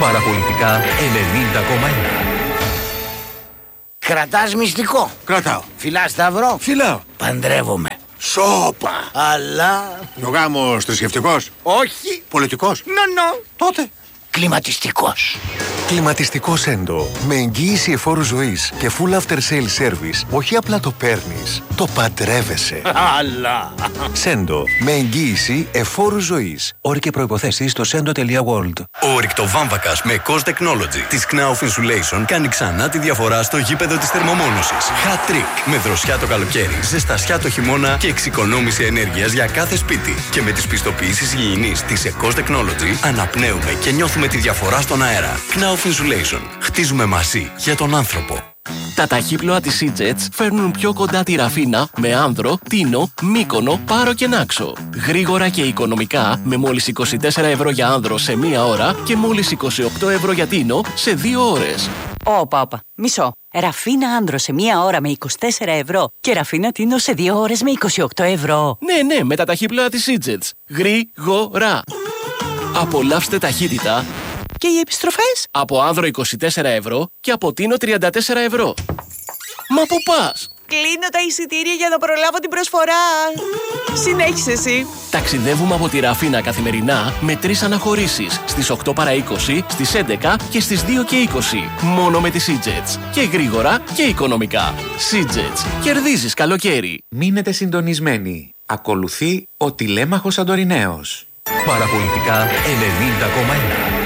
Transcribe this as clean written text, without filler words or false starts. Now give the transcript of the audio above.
Παραπολιτικά 90,1. Κρατάς μυστικό? Κρατάω. Φυλάς σταυρό? Φυλάω. Παντρεύομαι. Σόπα. Αλλά... Ο γάμος θρησκευτικός? Όχι. Πολιτικός? Νο. Τότε. Κλιματιστικός. Κλιματιστικό Σέντο. Με εγγύηση εφόρου ζωής και full after sale service. Όχι απλά το παίρνεις, το παντρεύεσαι. Αλλά... Σέντο. Με εγγύηση εφόρου ζωής. Όροι και προϋποθέσεις στο sendo.world. Ο ρηκτοβάμβακας με COS Technology της Knauf Insulation κάνει ξανά τη διαφορά στο γήπεδο της θερμομόνωσης. Hat trick. Με δροσιά το καλοκαίρι, ζεστασιά το χειμώνα και εξοικονόμηση ενέργειας για κάθε σπίτι. Και με τις πιστοποιήσεις υγιεινής της COS Technology αναπνέουμε και νιώθουμε τη διαφορά στον αέρα. Knauf Insulation. Χτίζουμε μαζί για τον άνθρωπο. Τα ταχύπλοα της Seajets φέρνουν πιο κοντά τη Ραφίνα με Άνδρο, Τίνο, Μύκονο, Πάρο και Νάξο. Γρήγορα και οικονομικά με μόλις 24 ευρώ για Άνδρο σε 1 ώρα και μόλις 28 ευρώ για Τίνο σε 2 ώρες. Όπα, μισό. Ραφίνα Άνδρο σε 1 ώρα με 24 ευρώ και Ραφίνα Τίνο σε 2 ώρες με 28 ευρώ. Ναι, με τα ταχύπλοα της Seajets. Γρήγορα. Απολαύστε ταχύτητα. Και οι επιστροφές? Από Άνδρο 24 ευρώ και από Τίνο 34 ευρώ. Μα πού πας? Κλείνω τα εισιτήρια για να προλάβω την προσφορά. Συνέχισε εσύ. Ταξιδεύουμε από τη Ραφίνα καθημερινά με 3 αναχωρήσεις. Στις 8 παρά 20, στις 11 και στις 2 και 20. Μόνο με τη Seajets. Και γρήγορα και οικονομικά. Seajets. Κερδίζεις καλοκαίρι. Μείνετε συντονισμένοι. Ακολουθεί ο τηλέμαχος Σαντοριναίος. Παραπολιτικά 90,1.